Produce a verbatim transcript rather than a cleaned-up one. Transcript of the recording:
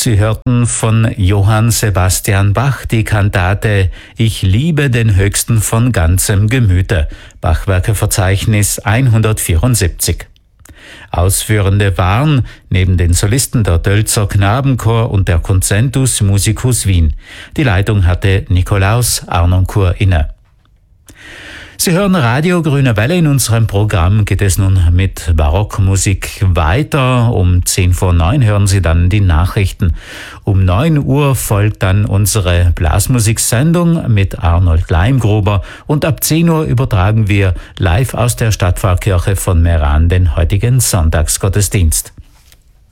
Sie hörten von Johann Sebastian Bach die Kantate »Ich liebe den Höchsten von ganzem Gemüte«, Bachwerkeverzeichnis hundertvierundsiebzig. Ausführende waren neben den Solisten der Dölzer Knabenchor und der Concentus Musicus Wien. Die Leitung hatte Nikolaus Arnoncourt inne. Sie hören Radio Grüne Welle. In unserem Programm geht es nun mit Barockmusik weiter. Um zehn vor neun hören Sie dann die Nachrichten. Um neun Uhr folgt dann unsere Blasmusiksendung mit Arnold Leimgruber und ab zehn Uhr übertragen wir live aus der Stadtpfarrkirche von Meran den heutigen Sonntagsgottesdienst.